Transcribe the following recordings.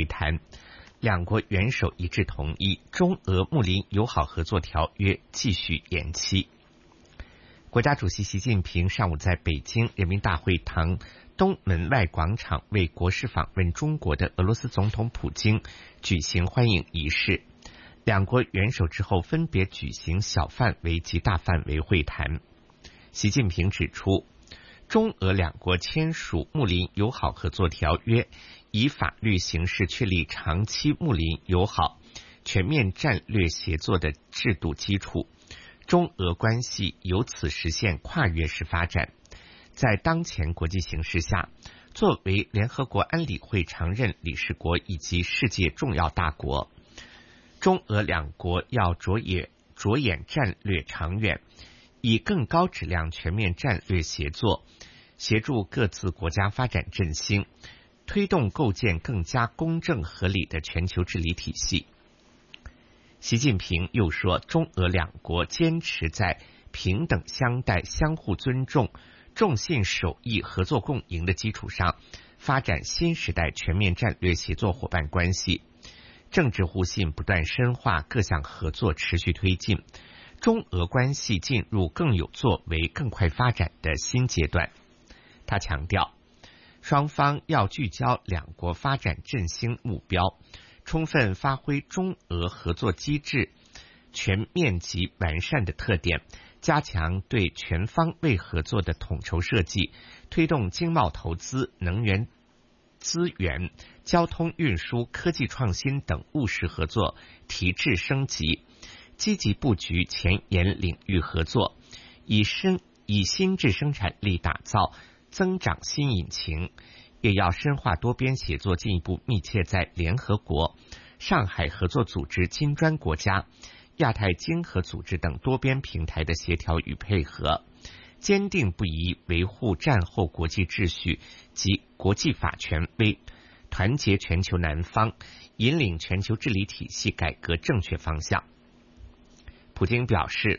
会谈，两国元首一致同意中俄睦邻友好合作条约继续延期。国家主席习近平上午在北京人民大会堂东门外广场为国事访问中国的俄罗斯总统普京举行欢迎仪式，两国元首之后分别举行小范围及大范围会谈。习近平指出，中俄两国签署睦邻友好合作条约，以法律形式确立长期睦邻友好、全面战略协作的制度基础，中俄关系由此实现跨越式发展。在当前国际形势下，作为联合国安理会常任理事国以及世界重要大国，中俄两国要着眼战略长远，以更高质量全面战略协作，协助各自国家发展振兴，推动构建更加公正合理的全球治理体系。习近平又说，中俄两国坚持在平等相待、相互尊重、重信守义、合作共赢的基础上，发展新时代全面战略协作伙伴关系，政治互信不断深化，各项合作持续推进，中俄关系进入更有作为、更快发展的新阶段。他强调，双方要聚焦两国发展振兴目标，充分发挥中俄合作机制全面及完善的特点，加强对全方位合作的统筹设计，推动经贸投资、能源资源、交通运输、科技创新等务实合作提质升级，积极布局前沿领域合作，以新质生产力打造增长新引擎，也要深化多边协作，进一步密切在联合国、上海合作组织金砖国家、亚太经合组织等多边平台的协调与配合，坚定不移维护战后国际秩序及国际法权威，团结全球南方，引领全球治理体系改革正确方向。普京表示，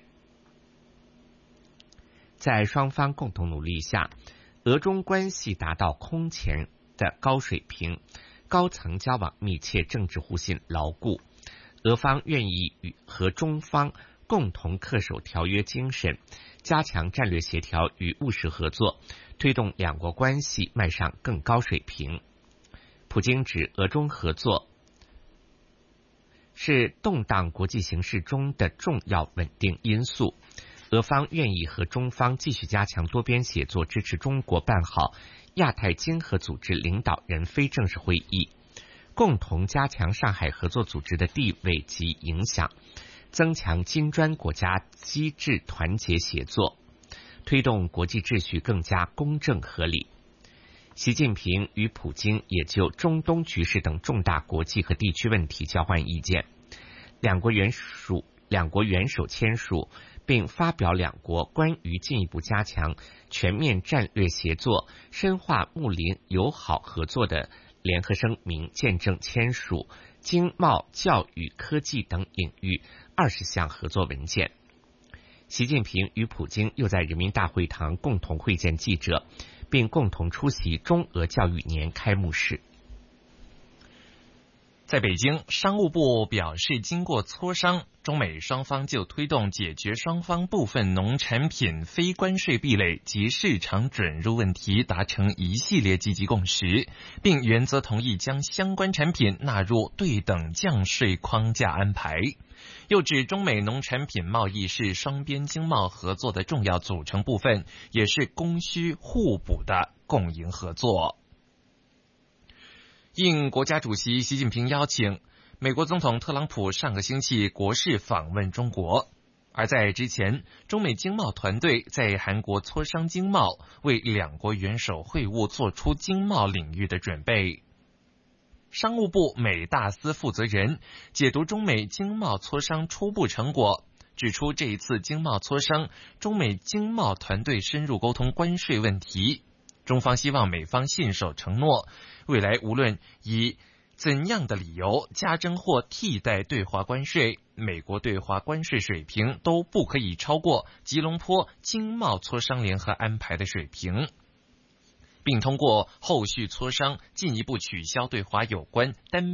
在双方共同努力下，俄中关系达到空前的高水平，高层交往密切，政治互信牢固。俄方愿意和中方共同恪守条约精神，加强战略协调与务实合作，推动两国关系迈上更高水平。普京指，俄中合作是动荡国际形势中的重要稳定因素。俄方愿意和中方继续加强多边协作，支持中国办好亚太经合组织领导人非正式会议，共同加强上海合作组织的地位及影响，增强金砖国家机制团结协作，推动国际秩序更加公正合理。习近平与普京也就中东局势等重大国际和地区问题交换意见，两国元首签署并发表两国关于进一步加强全面战略协作、深化睦邻友好合作的联合声明，见证签署经贸、教育、科技等领域20项合作文件。习近平与普京又在人民大会堂共同会见记者，并共同出席中俄教育年开幕式。 在北京，商务部表示，经过磋商，中美双方就推动解决双方部分农产品非关税壁垒及市场准入问题达成一系列积极共识，并原则同意将相关产品纳入对等降税框架安排。又指中美农产品贸易是双边经贸合作的重要组成部分，也是供需互补的共赢合作。应国家主席习近平邀请，美国总统特朗普上个星期国事访问中国，而在之前，中美经贸团队在韩国磋商经贸，为两国元首会晤做出经贸领域的准备。商务部美大司负责人解读中美经贸磋商初步成果，指出这一次经贸磋商，中美经贸团队深入沟通关税问题，中方希望美方信守承诺，未来无论以怎样的理由加征或替代对华关税，美国对华关税水平都不可以超过吉隆坡经贸磋商联合安排的水平，并通过后续磋商进一步取消对华有关单